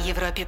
Европе+.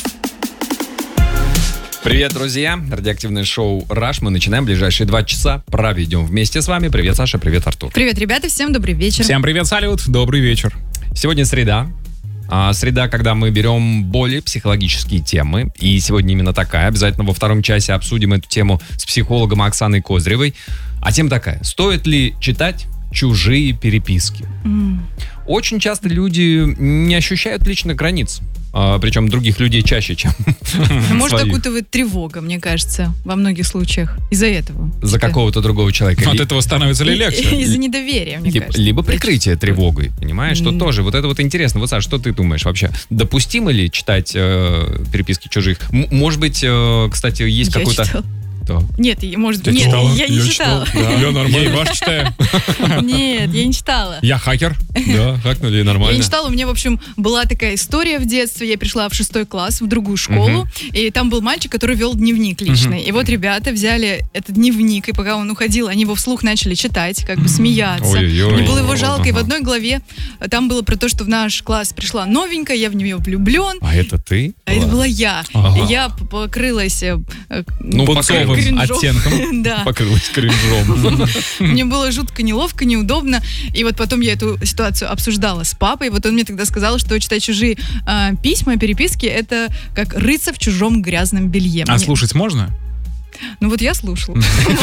Привет, друзья! Радиоактивное шоу «Раш». Мы начинаем. Ближайшие 2 часа проведем вместе с вами. Привет, Саша, привет, Артур. Привет, ребята, всем добрый вечер. Всем привет, салют, добрый вечер. Сегодня среда. Среда, когда мы берем более психологические темы. И сегодня именно такая. Обязательно во втором часе обсудим эту тему с психологом Оксаной Козыревой. А тема такая. Стоит ли читать чужие переписки? Очень часто люди не ощущают личных границ. Причем других людей чаще, чем Может своих. окутывает тревога, мне кажется, во многих случаях. Из-за этого. За какого-то другого человека. От этого становится ли легче? Из-за недоверия, мне кажется. Либо прикрытие тревогой, понимаешь? Что тоже, вот это вот интересно. Вот, Саш, что ты думаешь вообще? Допустимо ли читать переписки чужих? Может быть, кстати, есть какой-то... Читала. Да. Нет, может быть, читала? я не читала. Я нормально, я ваш читаю. Нет, я не читала. Я хакер. Да, хакнули, Я нормально. не читала, у меня, в общем, была такая история в детстве. Я пришла в 6 класс, в другую школу, и там был мальчик, который вел дневник личный. И вот ребята взяли этот дневник, и пока он уходил, они его вслух начали читать, как бы смеяться. Ой-ой-ой. Мне было его жалко, и в Ага. одной главе там было про то, что в наш класс пришла новенькая, я в нее влюблен. А это ты? А это была я. Ага. И я покрылась Бунцовым кринжом. оттенком. Да. Покрылась кринжом. Мне было жутко неловко, неудобно. И вот потом я эту ситуацию обсуждала с папой. Вот он мне тогда сказал, что читать чужие письма, переписки, это как рыться в чужом грязном белье. А Мне- слушать можно? Ну вот я слушала.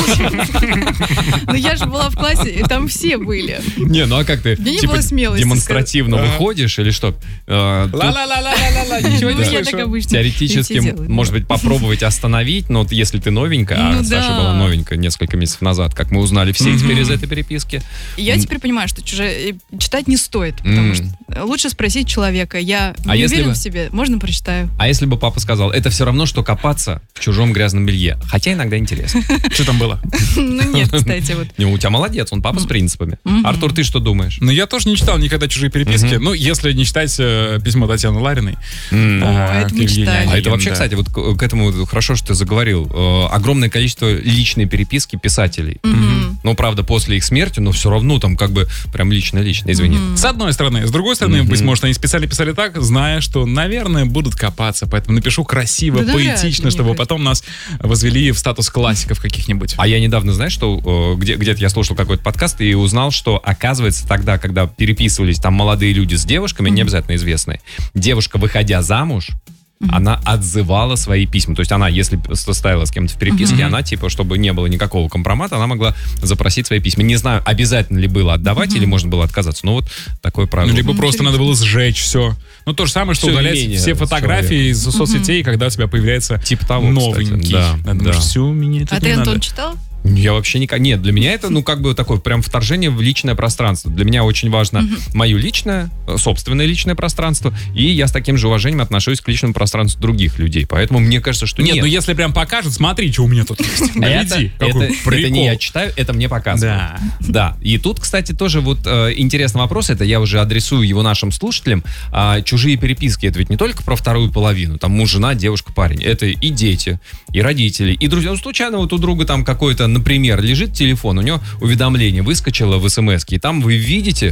Но я же была в классе, и там все были. Не, ну а как ты? меня не было смелости демонстративно выходишь или что? Ла-ла-ла-ла-ла-ла, ничего Ну, не я так слышу. обычно Теоретически, и делаю. может быть, попробовать остановить, но вот если ты новенькая, а Ну Саша да. была новенькая несколько месяцев назад, как мы узнали все теперь из этой переписки. И я теперь понимаю, что чужие читать не стоит, потому что лучше спросить человека. Я А не если уверен бы- в себе, можно прочитаю. А если бы папа сказал, это все равно, что копаться в чужом грязном белье. Хотя иногда интересно. Что там было? Ну нет, кстати, вот. Не, у тебя молодец, он папа с принципами. Артур, ты что думаешь? Ну, я тоже не читал никогда чужие переписки. Ну, если не читать письмо Татьяны Лариной. О, это мы читали. А это вообще, кстати, вот к этому хорошо, что ты заговорил. Огромное количество личной переписки писателей. Ну, правда, после их смерти, но все равно там как бы прям лично-лично, извини. С одной стороны. С другой стороны, быть может, они специально писали так, зная, что, наверное, будут копаться. Поэтому напишу красиво, Да вряд ли, поэтично, мне чтобы кажется. потом нас возвели в статус классиков каких-нибудь. А я недавно, знаешь, что где-то я слушал какой-то подкаст и узнал, что, оказывается, тогда, когда переписывались там молодые люди с девушками, не обязательно известные, девушка, выходя замуж, она отзывала свои письма. То есть она, если состояла с кем-то в переписке, она, типа, чтобы не было никакого компромата, она могла запросить свои письма. Не знаю, обязательно ли было отдавать или можно было отказаться. Но вот такое правило. Ну, либо просто надо было сжечь все. Ну, то же самое, что Всё удалять имение все фотографии из соцсетей, когда у тебя появляется Типа того, новенький. кстати. Да, Я думаю, да. все, мне тут А не ты, Антон, надо. читал? Я вообще никак... Нет, для меня это, ну, как бы такое прям вторжение в личное пространство. Для меня очень важно мое личное, собственное личное пространство, и я с таким же уважением отношусь к личному пространству других людей. Поэтому мне кажется, что Нет, нет. ну если прям покажет, смотри, что у меня тут есть. Гляди, какой это прикол. не я читаю, это мне показывают. Да. Да. И тут, кстати, тоже вот интересный вопрос, это я уже адресую его нашим слушателям. Чужие переписки, это ведь не только про вторую половину, там муж, жена, девушка, парень. Это и дети, и родители, и друзья. Ну, случайно вот у друга там какой-то, например, лежит телефон, у него уведомление выскочило в смс-ке, и там вы видите